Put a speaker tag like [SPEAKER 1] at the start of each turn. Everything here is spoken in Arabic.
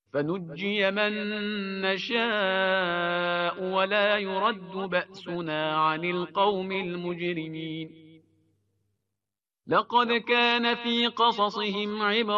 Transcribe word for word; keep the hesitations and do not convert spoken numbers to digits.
[SPEAKER 1] فنجي من نشاء ولا يرد بأسنا عن القوم المجرمين. لقد كان في قصصهم عبرة